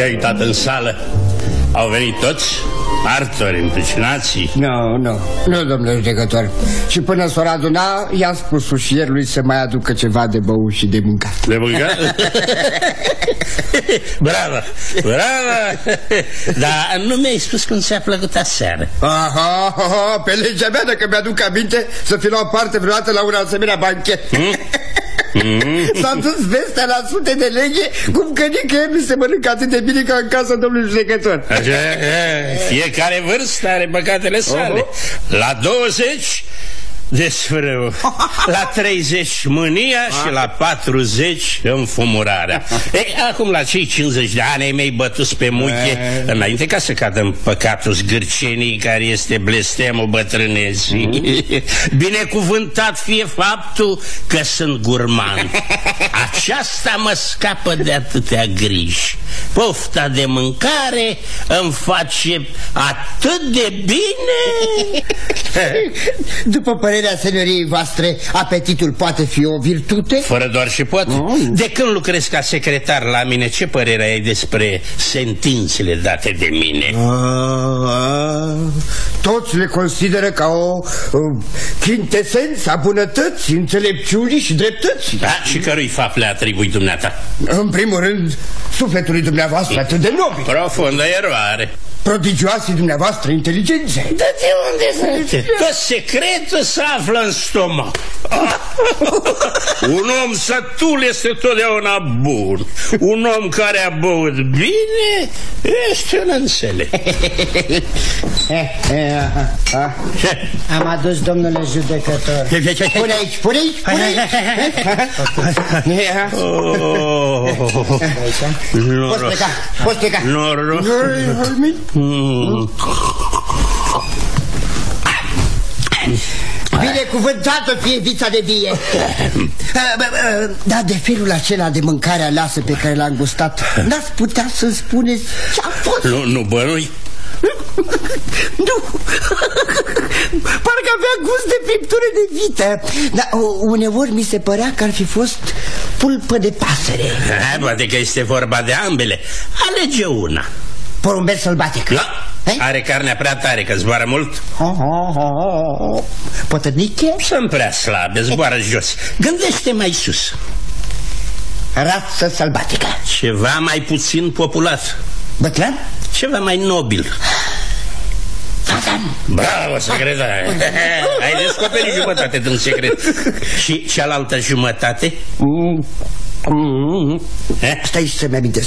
Te-ai uitat în sală? Au venit toți? Martori, împricinații? Nu, domnule judecător. Și până s-o aduna, i-am spus ușierului să mai aducă ceva de băut și de mâncat. De mâncat? Bravo, bravo. Dar nu mi-ai spus cum ți-a plăcut aseară. Aha, pe legea mea, dacă mi-aduc aminte, să fi luat parte vreodată la un asemenea banchet. S-a dus vestea la sute de leghe, cum că nicăieri nu se mănâncă atât de bine ca în casa domnului judecător. Așa, fiecare vârstă are păcatele sale. La 20 desfrâu, la 30 mânia și la 40 înfumurarea. Acum la cei 50 de ani ai mei bătuți pe muche înainte ca să cadă în păcatul zgârcenii care este blestemul bătrânezii. Binecuvântat fie faptul că sunt gurman. Aceasta mă scapă de atâtea griji. Pofta de mâncare îmi face atât de bine. După părerea senioriei voastre, apetitul poate fi o virtute? Fără doar și poate. De când lucrezi ca secretar la mine, ce părere ai despre sentințele date de mine? Toți le consideră ca o chintesență a bunătății, înțelepciunii și dreptății. Da, și cărui fapt le atribui dumneata? În primul rând, sufletului dumneavoastră atât de nobil. Profundă eroare. Prodigioasii dumneavoastră inteligențe. Da, de unde să... Că secretul se află în stomac. Un om sătul este totdeauna bun. Un om care a băut bine este un înțelept. Am adus, domnule judecător. Pune aici, pune aici, pune aici. Poți pleca, poți pleca. Binecuvântată fie vița de vie. Da, de felul acela de mâncare aleasă pe care l-am gustat, n-ați putea să-mi spuneți ce-a fost? Nu bănui? Nu. Parcă avea gust de friptură de vită. Dar uneori mi se părea că ar fi fost pulpă de pasăre. Poate că este vorba de ambele. Alege una. Porumbel sălbatic. Are carnea prea tare, că zboară mult. Potăniche? Sunt prea slabe, zboară jos. Gândește mai sus. Rață sălbatică. Ceva mai puțin populat. Bătrân? Ceva mai nobil. Bravo, secretar. Ai descoperit jumătate din secret. Și cealaltă jumătate? Stai să-mi amintesc.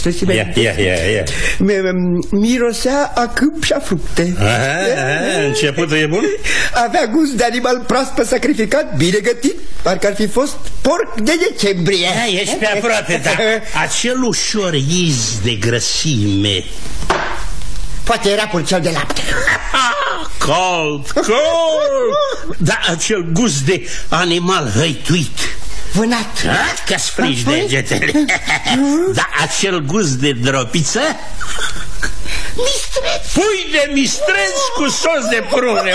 Mirosea a câmp și a fructe. Începutul e bun? Avea gust de animal proaspăt sacrificat, bine gătit. Parcă ar fi fost porc de decembrie. Ești pe aproape, dar acel ușor iz de grăsime poate era purcel de lapte. Cold. Da, acel gust de animal hăituit, vânat, că-ți frici degetele. Da, acel gust de dropiță, mistreț. Pui de mistreț cu sos de prune.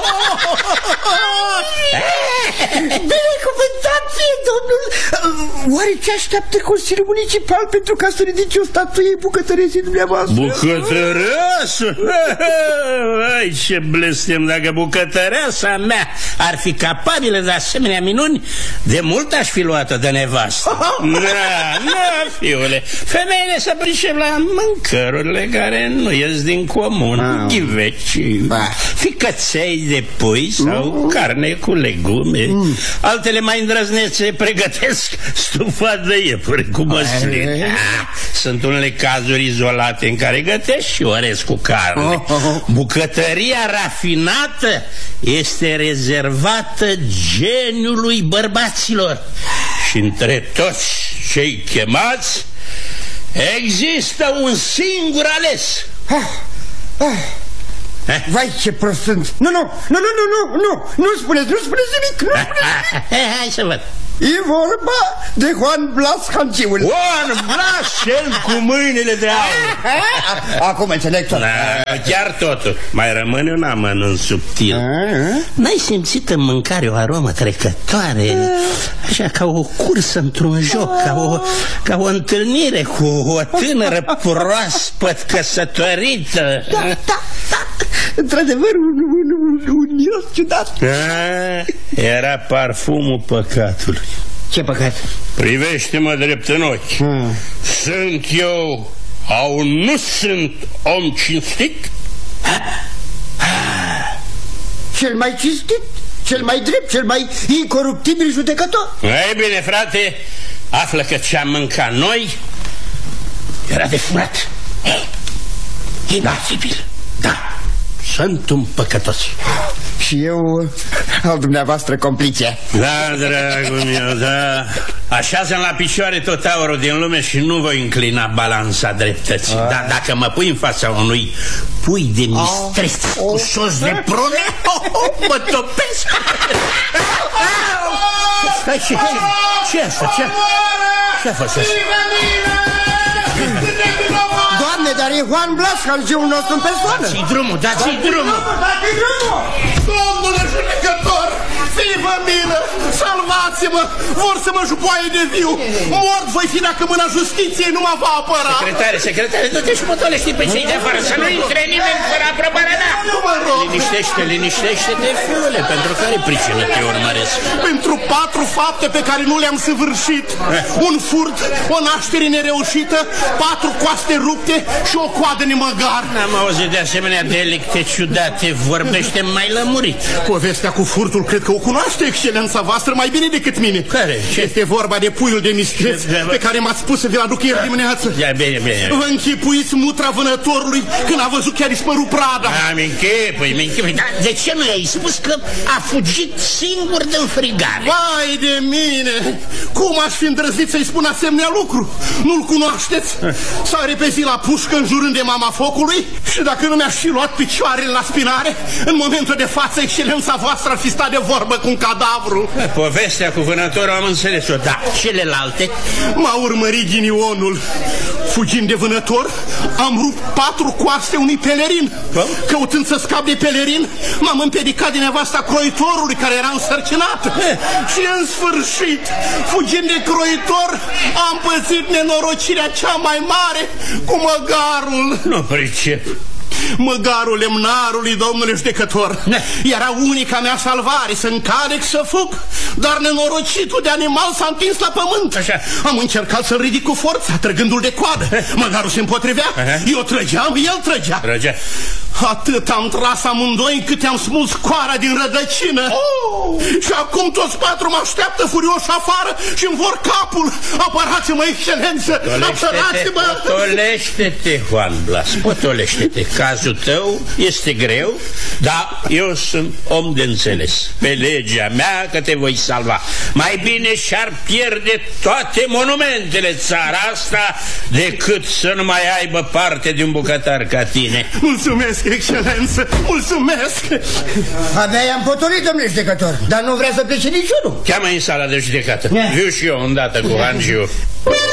Binecuvântat fie domnul. Oare ce așteaptă Consiliul Municipal pentru ca să ridice o statuie bucătăresii dumneavoastră? Bucătăreasă? Ai, ce blestem. Dacă bucătăreasa mea ar fi capabilă de asemenea minuni, de mult aș fi luată de nevastă. Fiule, femeile se pricep la mâncărurile care nu ies din comun. Ghiveci, ficăței de pui sau carne cu legume. Altele mai îndrăznețe pregătesc stufat de iepure cu măsline. Sunt unele cazuri izolate în care gătesc și orez cu carne. Bucătăria rafinată este rezervată geniului bărbaților. Și între toți cei chemați există un singur ales. Vai, ce prost sunt. Nu spuneți nimic. Hai să văd. E vorba de Juan Blas Hanciul. Juan Blas, cel cu mâinile de aur. Acum înțeleg tot. Chiar totul. Mai rămâne un amănunt subtil. N-ai simțit în mâncare o aromă trecătoare, așa ca o cursă într-un joc, ca o întâlnire cu o tânără proaspăt căsătorită? Da. Într-adevăr, un miros ciudat. Era parfumul păcatului. Ce păcat? Privește-mă drept în ochi. Sunt eu sau nu sunt om cinstit? Cel mai cinstit, cel mai drept, cel mai incoruptibil judecător. Ei bine, frate, află că ce-am mâncat noi era de furat. Imposibil. Da, sunt un păcătos. Și eu al dumneavoastră complice. Da, dragul meu, da. Așează-mi la picioare tot aurul din lume și nu voi înclina balanța dreptății. Dar dacă mă pui în fața unui pui de mistreț cu sos de prune, mă topesc. Stai, ce asta? Ce a fost asta? Doamne, dar e Juan Blas, Hanciul nostru în persoană. Dați-i drumul, dați-i drumul. Domnule judecător, fii-vă milă, salvați-mă, vor să mă jupoaie de viu. Mort voi fi dacă mâna justiției nu mă va apăra. Secretare, du-te și potolești pe cei de afară, să nu intre nimeni fără aprobarea mea. Nu mă rog. Liniștește-te, fiule, pentru care pricină te urmăresc? Pentru 4 fapte pe care nu le-am săvârșit. Un furt, o naștere nereușită, 4 coaste rupte și o coadă nemăgar. N-am auzit de asemenea delicte ciudate, vorbește mai lămurit. Povestea cu furtul cred că o cunoaște excelența voastră mai bine decât mine. Care? Ce? Este vorba de puiul de mistreț pe care m-ați spus să vi-l aduc ieri dimineață. Bine. Vă închipuiți mutra vânătorului când a văzut că a dispărut prada. Mi-închipui. Dar de ce nu i-ai spus că a fugit singur din frigare? Vai de mine! Cum aș fi îndrăznit să-i spun asemenea lucru? Nu-l cunoașteți? S-a repezit la pușcă înjurând de mama focului și dacă nu mi-aș fi luat picioarele la spinare, în momentul de față excelența voastră ar fi stat de vorbă cu un cadavru. Povestea cu vânătorul am înțeles-o, dar celelalte? M-a urmărit ghinionul. Fugind de vânător, am rupt 4 coaste unui pelerin. Căutând să scap de pelerin, m-am împiedicat din nevasta croitorului care era însărcinat. Și în sfârșit, fugind de croitor, am pățit nenorocirea cea mai mare cu măgarul. Nu pricep. Măgarul lemnarului, domnule judecător. Era unica mea salvare, să încadec, să fug. Dar nenorocitul de animal s-a întins la pământ. Așa. Am încercat să-l ridic cu forța, trăgându-l de coadă. Măgarul se împotrivea. Eu trăgeam, el trăgea. Atât am tras amândoi încât i-am smuls coara din rădăcină. Și acum toți 4 mă așteaptă furioși afară și îmi vor capul. Apărați-mă, excelență, apărați-mă. Potolește-te, Juan Blas, potolește-te. Cazul tău este greu, dar eu sunt om de înțeles. Pe legea mea că te voi salva. Mai bine și-ar pierde toate monumentele țara asta decât să nu mai aibă parte de un bucătar ca tine. Mulțumesc, excelență, mulțumesc. Abia i-am potolit, domnule judecător, dar nu vrea să plece niciunul. Cheamă în sala de judecată. Viu și eu îndată cu Hanciu.